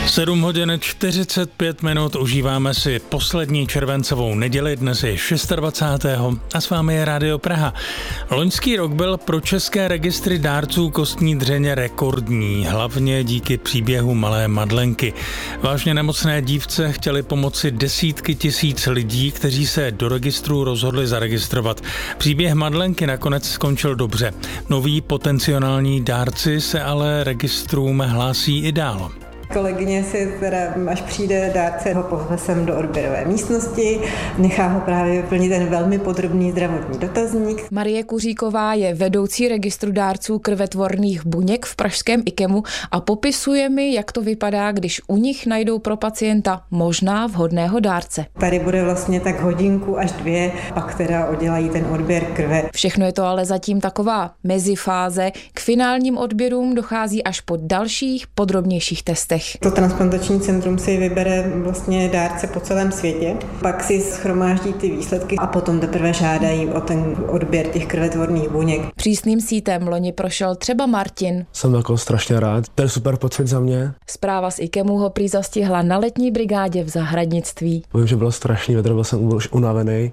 7 hodin 45 minut, užíváme si poslední červencovou neděli, dnes je 26. a s vámi je Rádio Praha. Loňský rok byl pro české registry dárců kostní dřeně rekordní, hlavně díky příběhu malé Madlenky. Vážně nemocné dívce chtěli pomoci desítky tisíc lidí, kteří se do registru rozhodli zaregistrovat. Příběh Madlenky nakonec skončil dobře. Noví potenciální dárci se ale registrům hlásí i dál. Kolegyně si teda, až přijde dárce, ho pozve sem do odběrové místnosti, nechá ho právě vyplnit ten velmi podrobný zdravotní dotazník. Marie Kuříková je vedoucí registru dárců krvetvorných buněk v pražském IKEMu a popisuje mi, jak to vypadá, když u nich najdou pro pacienta možná vhodného dárce. Tady bude vlastně tak hodinku až 2, pak teda oddělají ten odběr krve. Všechno je to ale zatím taková mezifáze. K finálním odběrům dochází až po dalších podrobnějších testech. To transplantační centrum si vybere vlastně dárce po celém světě, pak si shromáždí ty výsledky a potom teprve žádají o ten odběr těch krvetvorných buněk. Přísným sítem loni prošel třeba Martin. Jsem jako strašně rád, to je super pocit za mě. Zpráva z IKEMu ho prý zastihla na letní brigádě v zahradnictví. Vím, že bylo strašný větr, byl jsem už unavený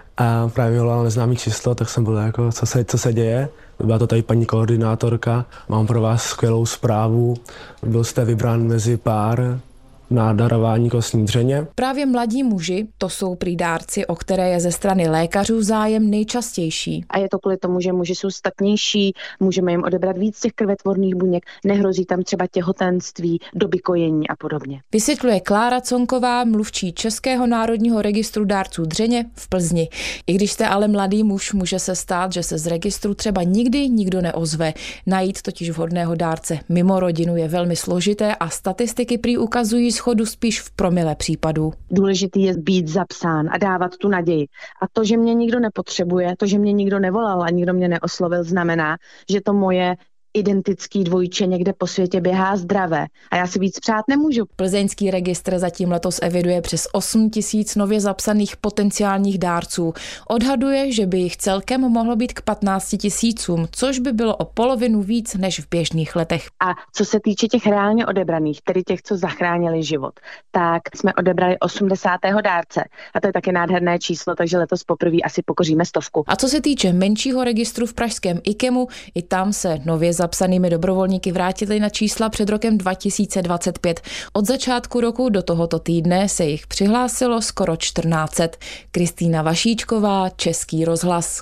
a právě volala neznámý číslo, tak jsem byl jako, co se děje. Byla to tady paní koordinátorka, mám pro vás skvělou zprávu, byl jste vybrán mezi pár na darování kostní dřeně. Právě mladí muži, to jsou prý dárci, o které je ze strany lékařů zájem nejčastější. A je to kvůli tomu, že muži jsou statnější, můžeme jim odebrat víc těch krvetvorných buněk, nehrozí tam třeba těhotenství, doby kojení a podobně. Vysvětluje Klára Conková, mluvčí Českého národního registru dárců dřeně v Plzni. I když jste ale mladý muž, může se stát, že se z registru třeba nikdy nikdo neozve. Najít totiž vhodného dárce mimo rodinu je velmi složité a statistiky prý ukazují schodu spíš v promile případů. Důležitý je být zapsán a dávat tu naději. A to, že mě nikdo nepotřebuje, to, že mě nikdo nevolal a nikdo mě neoslovil, znamená, že to moje identický dvojče někde po světě běhá zdravé a já si víc přát nemůžu. Plzeňský registr zatím letos eviduje přes 8 000 nově zapsaných potenciálních dárců. Odhaduje, že by jich celkem mohlo být k 15 000, což by bylo o polovinu víc než v běžných letech. A co se týče těch reálně odebraných, tedy těch, co zachránili život, tak jsme odebrali 80. dárce a to je taky nádherné číslo, takže letos poprvé asi pokoříme 100. A co se týče menšího registru v pražském IKEMu, i tam se nově zapsanými dobrovolníky vrátili na čísla před rokem 2025. Od začátku roku do tohoto týdne se jich přihlásilo skoro 1400. Kristýna Vašíčková, Český rozhlas.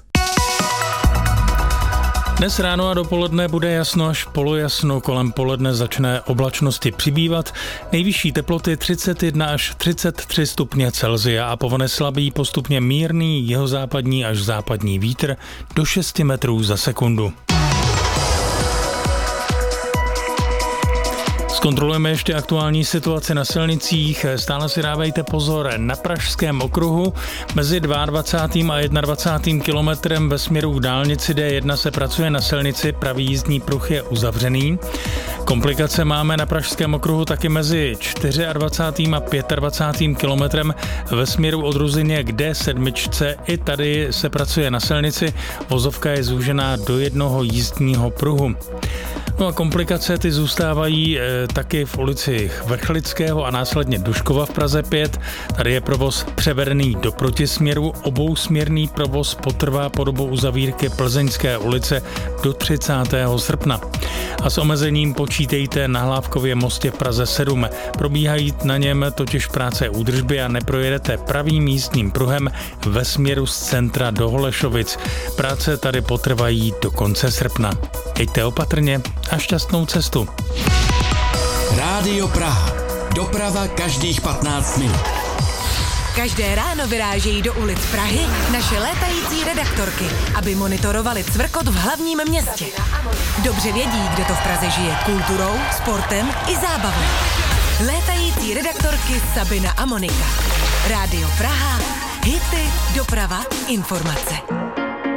Dnes ráno a dopoledne bude jasno až polojasno, kolem poledne začne oblačnosti přibývat, nejvyšší teploty 31 až 33 stupně Celsia a povane slabý postupně mírný jihozápadní až západní vítr do 6 metrů za sekundu. Zkontrolujeme ještě aktuální situaci na silnicích. Stále si dávejte pozor na Pražském okruhu. Mezi 22. a 21. kilometrem ve směru k dálnici D1 se pracuje na silnici, pravý jízdní pruh je uzavřený. Komplikace máme na Pražském okruhu taky mezi 24. a 25. kilometrem ve směru od Ruzyně k D7. I tady se pracuje na silnici, vozovka je zúžená do jednoho jízdního pruhu. No a komplikace ty zůstávají taky v ulici Vrchlického a následně Duškova v Praze 5. Tady je provoz převedený do protisměru, obousměrný provoz potrvá po dobu uzavírky Plzeňské ulice do 30. srpna. A s omezením počítejte na Hlávkově mostě v Praze 7. Probíhají na něm totiž práce údržby a neprojedete pravým místním pruhem ve směru z centra do Holešovic. Práce tady potrvají do konce srpna. Jeďte opatrně a šťastnou cestu. Rádio Praha. Doprava každých 15 minut. Každé ráno vyrážejí do ulic Prahy naše létající redaktorky, aby monitorovali cvrkot v hlavním městě. Dobře vědí, kde to v Praze žije kulturou, sportem i zábavou. Létající redaktorky Sabina a Monika. Rádio Praha. Hity, doprava, informace.